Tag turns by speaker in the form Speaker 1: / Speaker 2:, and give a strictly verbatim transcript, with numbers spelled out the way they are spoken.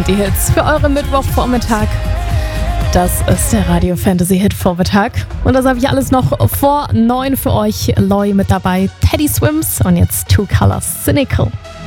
Speaker 1: Die Hits für euren Mittwochvormittag. Das ist der Radio Fantasy Hit Vormittag. Und das habe ich alles noch vor neun für euch. Loi mit dabei, Teddy Swims und jetzt Two Colors Cynical.